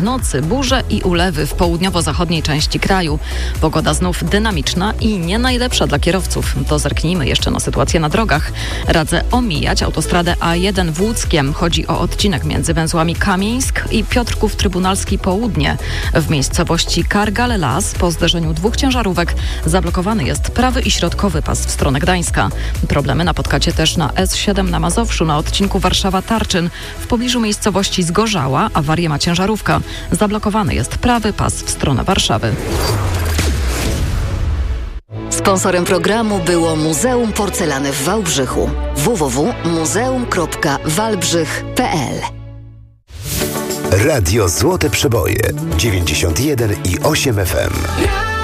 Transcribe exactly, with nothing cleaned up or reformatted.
nocy burze i ulewy w południowo-zachodniej części kraju. Pogoda znów dynamiczna i nie najlepsza dla kierowców. To zerknijmy jeszcze na sytuację na drogach. Radzę omijać autostradę A jeden w Łódzkiem. Chodzi o odcinek między węzłami Kamieńsk i Piotrków Trybunalski Południe. W miejscowości Kargal-Las po zderzeniu dwóch ciężarówek zablokowany jest prawy i środkowy pas w stronę Gdańska. Problemy napotkacie też na S siedem na Mazowszu na odcinku Warszawa-Tarczyn. W pobliżu miejscowości Zgorzała awarię ma ciężarówka. Zablokowany jest prawy pas w stronę Warszawy. Sponsorem programu było Muzeum Porcelany w Wałbrzychu. w w w kropka muzeum kropka wałbrzych kropka p l. Radio Złote Przeboje dziewięćdziesiąt jeden i osiem F M.